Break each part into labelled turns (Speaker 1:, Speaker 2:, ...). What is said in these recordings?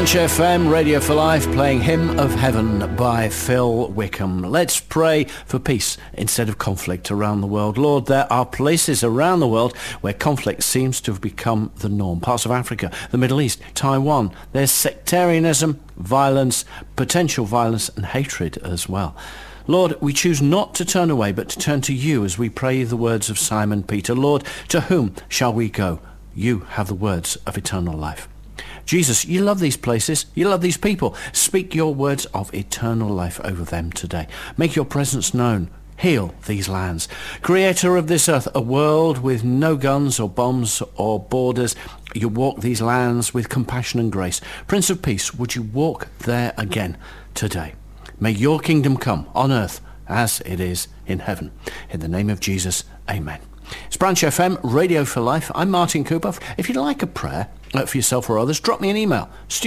Speaker 1: Branch FM, Radio for Life, playing Hymn of Heaven by Phil Wickham. Let's pray for peace instead of conflict around the world. Lord, there are places around the world where conflict seems to have become the norm. Parts of Africa, the Middle East, Taiwan. There's sectarianism, violence, potential violence and hatred as well. Lord, we choose not to turn away, but to turn to you as we pray the words of Simon Peter. Lord, to whom shall we go? You have the words of eternal life. Jesus, you love these places. You love these people. Speak your words of eternal life over them today. Make your presence known. Heal these lands. Creator of this earth, a world with no guns or bombs or borders. You walk these lands with compassion and grace. Prince of Peace, would you walk there again today? May your kingdom come on earth as it is in heaven. In the name of Jesus, amen. It's Branch FM, Radio for Life. I'm Martin Cooper. If you'd like a prayer for yourself or others, drop me an email,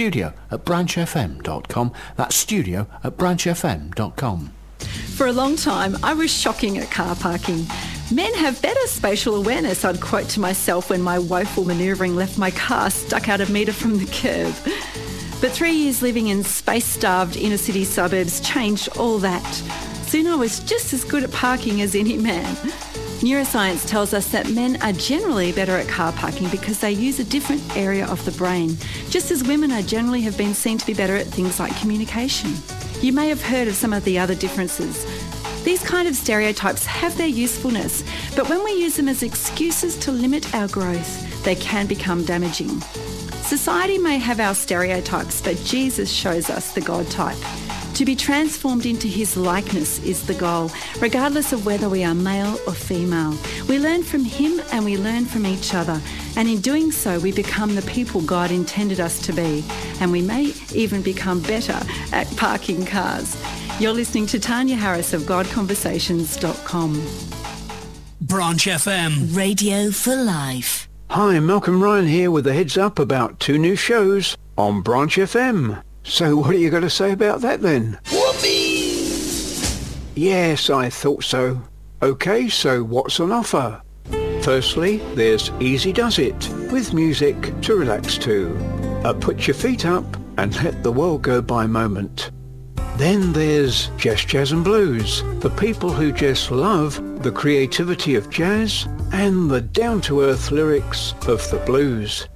Speaker 1: studio@branchfm.com. That's studio@branchfm.com.
Speaker 2: For a long time, I was shocking at car parking. Men have better spatial awareness, I'd quote to myself when my woeful manoeuvring left my car stuck out a metre from the curb. But 3 years living in space-starved inner-city suburbs changed all that. Soon I was just as good at parking as any man. Neuroscience tells us that men are generally better at car parking because they use a different area of the brain, just as women are generally have been seen to be better at things like communication. You may have heard of some of the other differences. These kind of stereotypes have their usefulness, but when we use them as excuses to limit our growth, they can become damaging. Society may have our stereotypes, but Jesus shows us the God type. To be transformed into his likeness is the goal, regardless of whether we are male or female. We learn from him and we learn from each other. And in doing so, we become the people God intended us to be. And we may even become better at parking cars. You're listening to Tanya Harris of GodConversations.com.
Speaker 3: Branch FM.
Speaker 4: Radio for Life.
Speaker 5: Hi, Malcolm Ryan here with a heads up about 2 new shows on Branch FM. So what are you going to say about that then?
Speaker 3: Whoopee!
Speaker 5: Yes, I thought so. Okay, so what's on offer? Firstly, there's Easy Does It, with music to relax to. Put your feet up and let the world go by moment. Then there's Just Jazz and Blues, for people who just love the creativity of jazz and the down-to-earth lyrics of the blues.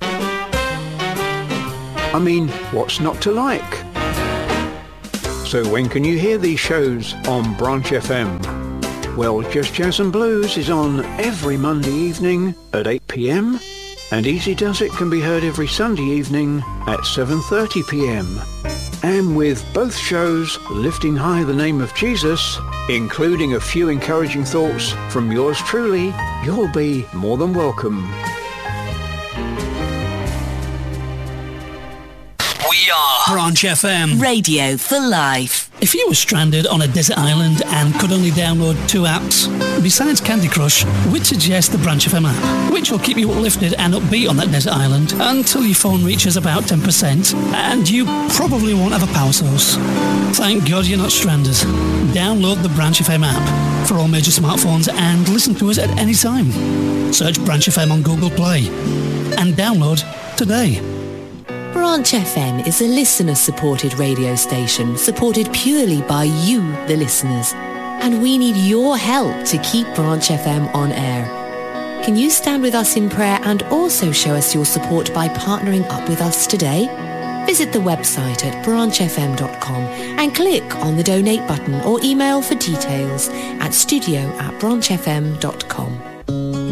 Speaker 5: I mean, what's not to like? So when can you hear these shows on Branch FM? Well, Just Jazz and Blues is on every Monday evening at 8 p.m. and Easy Does It can be heard every Sunday evening at 7:30 p.m. And with both shows lifting high the name of Jesus, including a few encouraging thoughts from yours truly, you'll be more than welcome.
Speaker 3: We are Branch FM.
Speaker 4: Radio for Life.
Speaker 3: If you were stranded on a desert island and could only download 2 apps, besides Candy Crush, we'd suggest the Branch FM app, which will keep you uplifted and upbeat on that desert island until your phone reaches about 10%, and you probably won't have a power source. Thank God you're not stranded. Download the Branch FM app for all major smartphones and listen to us at any time. Search Branch FM on Google Play and download today.
Speaker 4: Branch FM is a listener-supported radio station supported purely by you, the listeners. And we need your help to keep Branch FM on air. Can you stand with us in prayer and also show us your support by partnering up with us today? Visit the website at branchfm.com and click on the donate button or email for details at studio@branchfm.com.